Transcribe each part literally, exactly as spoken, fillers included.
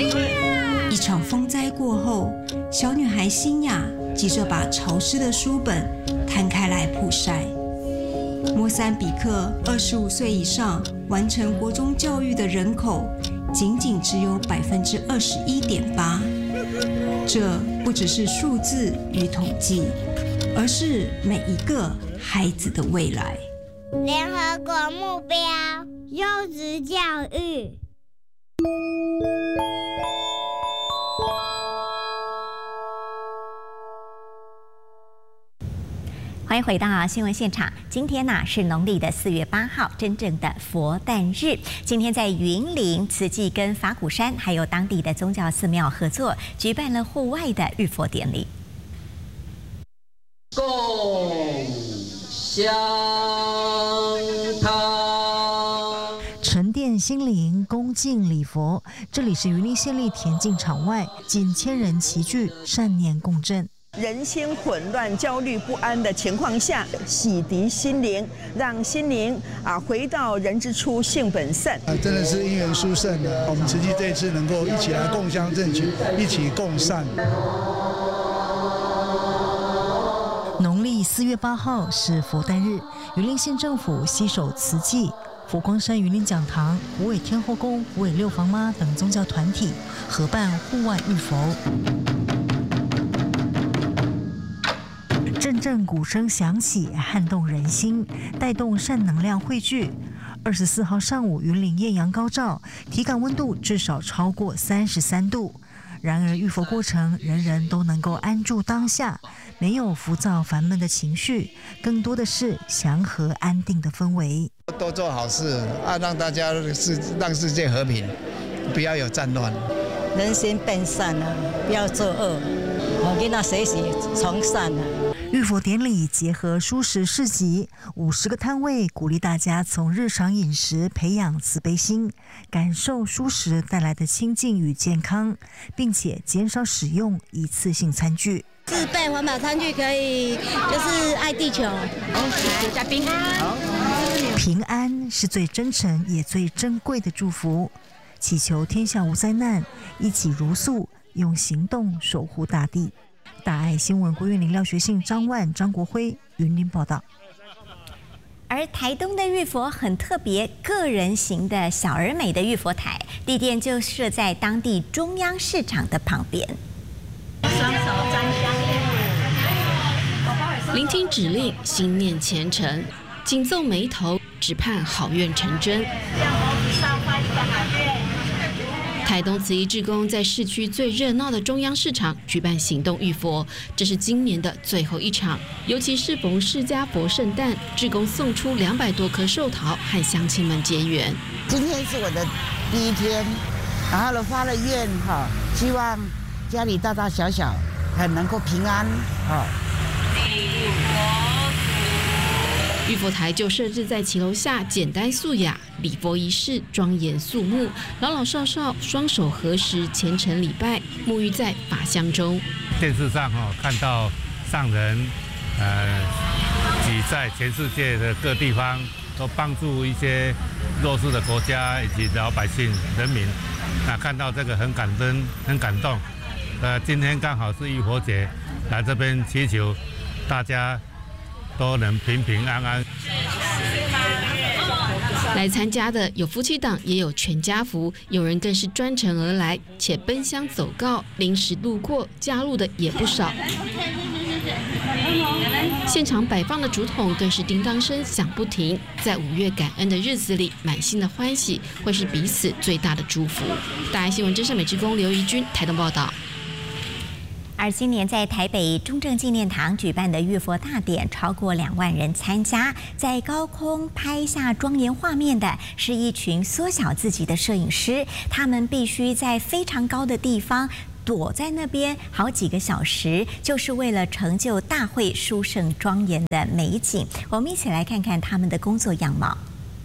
一场风灾过后，小女孩欣雅急着把潮湿的书本摊开来曝晒。莫桑比克二十五岁以上完成国中教育的人口仅仅只有百分之二十一点八，这不只是数字与统计，而是每一个孩子的未来。 联合国目标：优质教育。 欢迎回到新闻现场。今天呢、啊、是农历的四月八号，真正的佛诞日。今天在云林慈济跟法鼓山还有当地的宗教寺庙合作，举办了户外的浴佛典礼。 共香汤， 沉淀心灵，恭敬礼佛。这里是云林县立田径场外，近千人齐聚，善念共振。 人心混乱、焦虑不安的情况下，洗涤心灵，让心灵啊回到人之初，性本善。 啊，真的是因缘殊胜的。我们慈济这一次能够一起来共襄盛举，一起共善。 农历四月八号是佛诞日，云林县政府携手慈济、佛光山云林讲堂、虎尾天后宫、虎尾六房妈等宗教团体合办户外浴佛。阵阵鼓声响起，撼动人心，带动善能量汇聚。二十四号上午，云林艳阳高照，体感温度至少超过三十三度。然而，浴佛过程人人都能够安住当下，没有浮躁烦闷的情绪，更多的是祥和安定的氛围。 多做好事啊，让大家世让世界和平，不要有战乱。 人心本善啊，不要作恶。我跟他学习从善啊。 浴佛典礼结合蔬食市集，五十个摊位，鼓励大家从日常饮食培养慈悲心，感受蔬食带来的清净与健康，并且减少使用一次性餐具。 自备环保餐具可以，就是爱地球。 好，加平安。 平安是最真诚也最珍贵的祝福，祈求天下无灾难，一起如素，用行动守护大地。大爱新闻国运林廖学信、张万、张国辉云林报道。 而台东的浴佛很特别，个人型的小而美的浴佛台，地点就设在当地中央市场的旁边。 双手沾香， 聆听指令，心念虔诚，紧皱眉头，只盼好愿成真。台东慈济志工在市区最热闹的中央市场举办行动浴佛，这是今年的最后一场。尤其是逢释迦佛圣诞，志工送出两百多棵寿桃，和乡亲们结缘。 今天是我的第一天，然后呢发了愿哈，希望家里大大小小很能够平安哈。 浴佛台就设置在骑楼下，简单素雅，礼佛仪式庄严肃穆，老老少少双手合十虔诚礼拜，沐浴在法香中。 电视上哈看到上人呃举在全世界的各地方都帮助一些弱势的国家以及老百姓人民，那看到这个很感恩很感动。呃，今天刚好是浴佛节，来这边祈求大家都能平平安安。 来参加的有夫妻档，也有全家福，有人更是专程而来，且奔相走告，临时路过加入的也不少。现场摆放的竹筒更是叮当声响不停。在五月感恩的日子里，满心的欢喜会是彼此最大的祝福。大爱新闻真善美志工刘怡君台东报道。 而今年在台北中正纪念堂举办的浴佛大典，超过两万人参加。在高空拍下庄严画面的是一群缩小自己的摄影师，他们必须在非常高的地方躲在那边好几个小时，就是为了成就大会殊胜庄严的美景。我们一起来看看他们的工作样貌。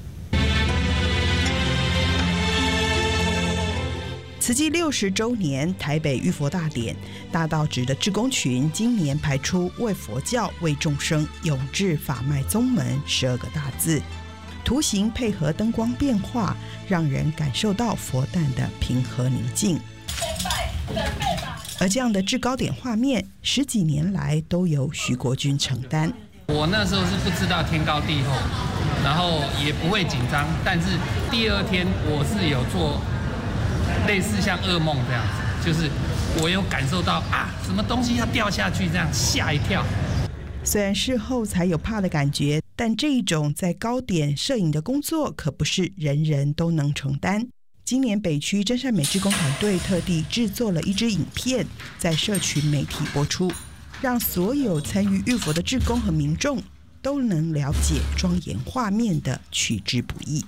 慈济六十周年台北浴佛大典，大道直的志工群今年排出为佛教、为众生、永志法脉宗门十二个大字，图形配合灯光变化，让人感受到佛诞的平和宁静。 而这样的制高点画面，十几年来都由徐国军承担。 我那时候是不知道天高地厚，然后也不会紧张，但是第二天我是有做类似像噩梦这样子，就是我有感受到啊，什么东西要掉下去，这样吓一跳。 虽然事后才有怕的感觉，但这一种在高点摄影的工作可不是人人都能承担。今年北区真善美志工团队特地制作了一支影片，在社群媒体播出，让所有参与浴佛的志工和民众都能了解庄严画面的取之不易。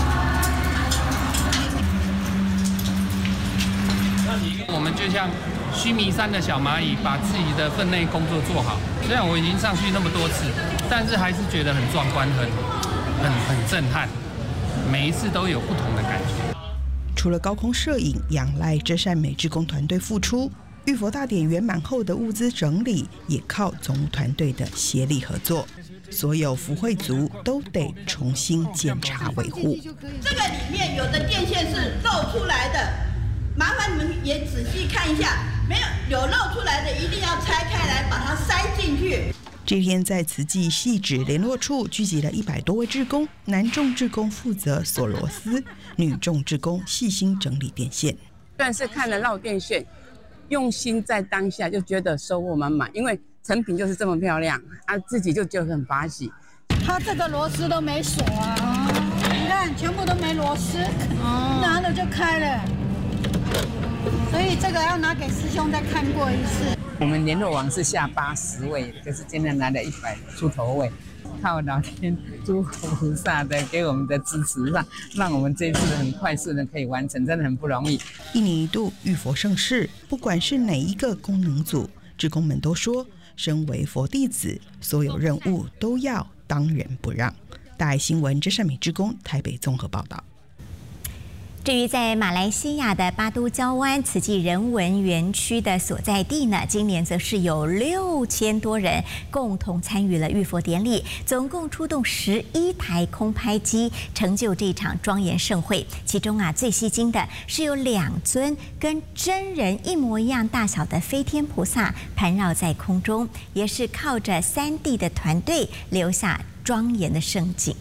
我们就像须弥山的小蚂蚁，把自己的分内工作做好。虽然我已经上去那么多次，但是还是觉得很壮观，很很很震撼。每一次都有不同的感觉。 除了高空摄影仰赖真善美志工团队付出，浴佛大典圆满后的物资整理也靠总务团队的协力合作。所有福慧族都得重新检查维护。 这个里面有的电线是露出来的，麻烦你们也仔细看一下，没有有露出来的一定要拆开来把它塞进去。 这天在慈济细致联络处聚集了一百多位志工，男众志工负责锁螺丝，女众志工细心整理电线。 但是看了绕电线，用心在当下，就觉得收获满满，因为成品就是这么漂亮啊，自己就觉得很法喜。 它这个螺丝都没锁啊，你看全部都没螺丝，拿了就开了，所以这个要拿给师兄再看过一次。 我们联络网是下八十位，可是今天来了一百出头位，靠老天诸菩萨的给我们的支持，让让我们这次很快速的可以完成，真的很不容易。 一年一度浴佛盛事，不管是哪一个功能组，志工们都说，身为佛弟子，所有任务都要当仁不让。大爱新闻真善美志工台北综合报道。 至于在马来西亚的巴都礁湾慈济人文园区的所在地呢，今年则是有六千多人共同参与了浴佛典礼，总共出动十一台空拍机，成就这场庄严盛会。其中啊，最吸睛的是有两尊跟真人一模一样大小的飞天菩萨盘绕在空中，也是靠着三D的团队留下庄严的盛景。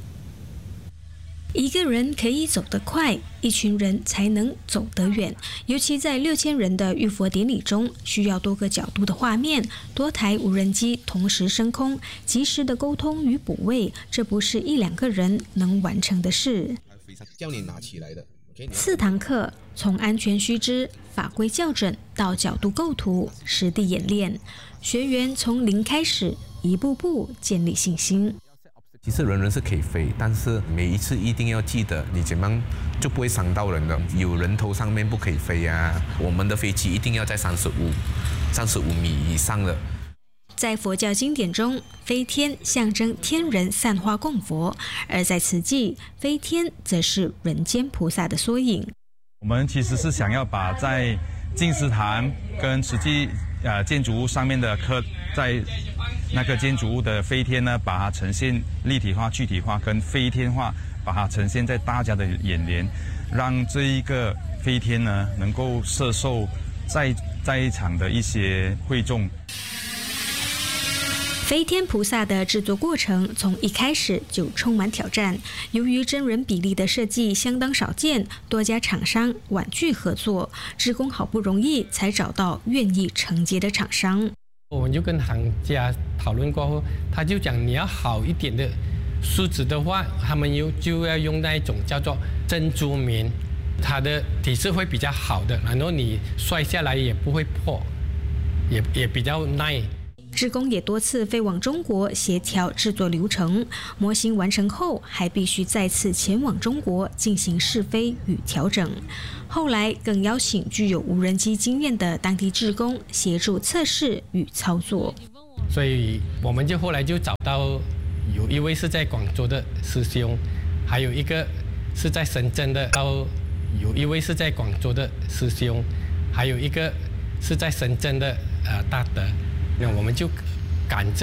一个人可以走得快，一群人才能走得远。尤其在六千人的浴佛典礼中，需要多个角度的画面，多台无人机同时升空，及时的沟通与补位，这不是一两个人能完成的事。 叫你拿起来的。 四堂课，从安全须知、法规校准到角度构图、实地演练，学员从零开始，一步步建立信心。 其实人人是可以飞，但是每一次一定要记得，你怎样就不会伤到人的。有人头上面不可以飞啊！我们的飞机一定要在三十五、三十五米以上的。 在佛教经典中，飞天象征天人散花供佛，而在慈济，飞天则是人间菩萨的缩影。 我们其实是想要把在净思坛跟慈济呃建筑物上面的刻在。那个建筑物的飞天呢，把它呈现立体化、具体化跟飞天化，把它呈现在大家的眼帘，让这一个飞天呢能够摄受在在场的一些会众。 飞天菩萨的制作过程从一开始就充满挑战，由于真人比例的设计相当少见，多家厂商婉拒合作，志工好不容易才找到愿意承接的厂商。 我们就跟行家讨论过后，他就讲你要好一点的梳子的话，他们又就要用那一种叫做珍珠棉，它的体质会比较好的，然后你摔下来也不会破，也也比较耐。 志工也多次飞往中国协调制作流程，模型完成后还必须再次前往中国进行试飞与调整。后来更邀请具有无人机经验的当地志工协助测试与操作。 所以我们就后来就找到有一位是在广州的师兄，还有一个是在深圳的，到有一位是在广州的师兄，还有一个是在深圳的呃大德。那我们就赶着